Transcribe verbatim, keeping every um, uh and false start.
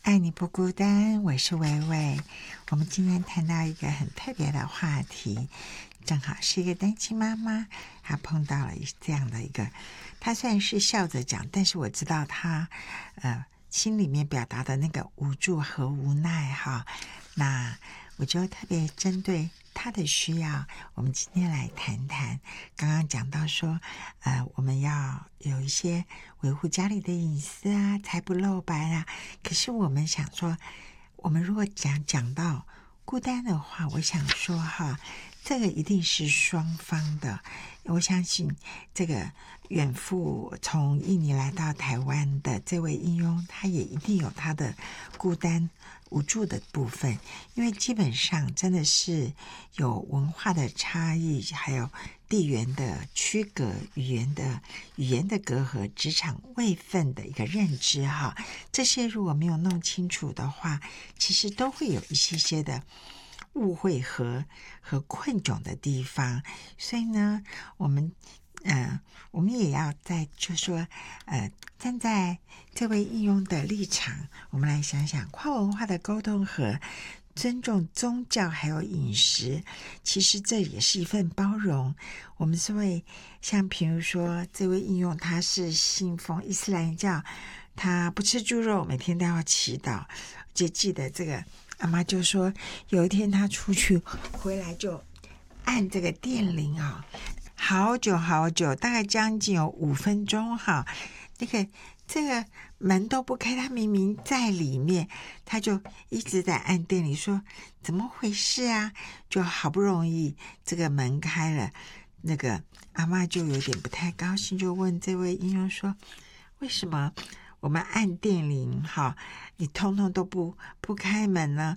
爱你不孤单，我是维维。我们今天谈到一个很特别的话题，正好是一个单亲妈妈，她碰到了这样的一个，她虽然是笑着讲，但是我知道她呃心里面表达的那个无助和无奈哈。那我就特别针对他的需要，我们今天来谈谈。刚刚讲到说，呃，我们要有一些维护家里的隐私啊，财不露白啊。可是我们想说，我们如果讲讲到孤单的话，我想说哈，这个一定是双方的。我相信这个远赴从印尼来到台湾的这位应佣，他也一定有他的孤单无助的部分，因为基本上真的是有文化的差异，还有地缘的区隔，语言的语言的隔阂，职场位分的一个认知哈，这些如果没有弄清楚的话，其实都会有一些些的误会和和困窘的地方。所以呢，我们呃，我们也要在就说呃，站在这位应用的立场，我们来想想跨文化的沟通和尊重宗教还有饮食，其实这也是一份包容。我们是会像比如说这位应用他是信奉伊斯兰教，他不吃猪肉，每天都要祈祷。就记得这个阿妈就说，有一天他出去回来就按这个电铃啊、哦，好久好久，大概将近有五分钟哈，那个这个门都不开，他明明在里面，他就一直在按电铃，说怎么回事啊？就好不容易这个门开了，那个阿嬷就有点不太高兴，就问这位应用说，为什么我们按电铃哈，你通通都不不开门呢？